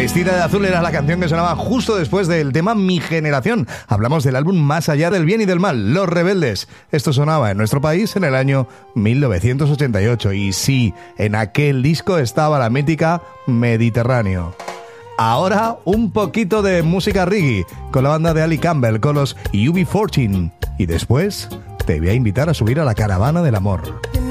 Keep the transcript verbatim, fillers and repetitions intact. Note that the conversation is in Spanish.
Vestida de azul era la canción que sonaba justo después del tema Mi Generación. Hablamos del álbum Más allá del bien y del mal, Los Rebeldes. Esto sonaba en nuestro país en el año mil novecientos ochenta y ocho. Y sí, en aquel disco estaba la mítica Mediterráneo. Ahora un poquito de música reggae con la banda de Ali Campbell, con los U B catorce. Y después te voy a invitar a subir a la caravana del amor.